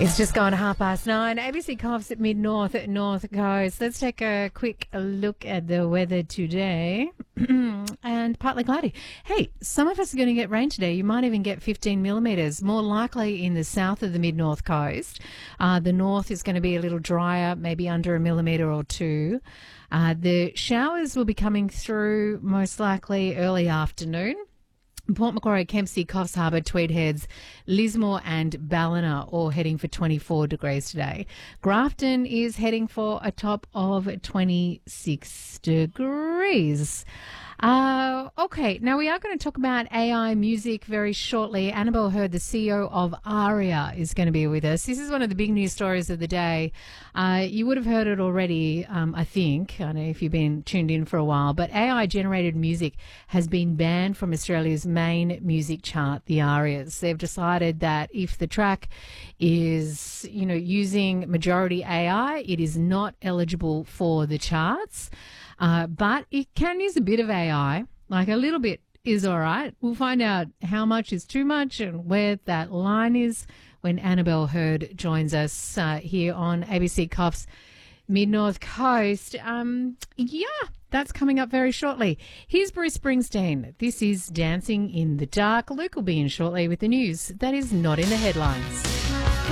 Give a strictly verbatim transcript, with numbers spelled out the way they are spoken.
It's just gone half past nine. A B C Coffs at Mid-North at North Coast. Let's take a quick look at the weather today. And partly cloudy. Hey, some of us are going to get rain today. You might even get fifteen millimetres, more likely in the south of the Mid-North Coast. Uh, the north is going to be a little drier, maybe under a millimetre or two. Uh, the showers will be coming through most likely early afternoon. Port Macquarie, Kempsey, Coffs Harbour, Tweed Heads, Lismore and Ballina all heading for twenty-four degrees today. Grafton is heading for a top of twenty-six degrees. Uh, okay, now we are going to talk about A I music very shortly. Annabelle Hurd, the C E O of Aria, is going to be with us. This is one of the big news stories of the day. Uh, you would have heard it already, um, I think. I don't know if you've been tuned in for a while, but A I-generated music has been banned from Australia's main music chart, the Arias. They've decided that if the track is, you know, using majority A I, it is not eligible for the charts. Uh, but it can use a bit of A I, like a little bit is all right. We'll find out how much is too much and where that line is when Annabelle Hurd joins us uh, here on A B C Coffs Mid-North Coast. Um, yeah, that's coming up very shortly. Here's Bruce Springsteen. This is Dancing in the Dark. Luke will be in shortly with the news that is not in the headlines.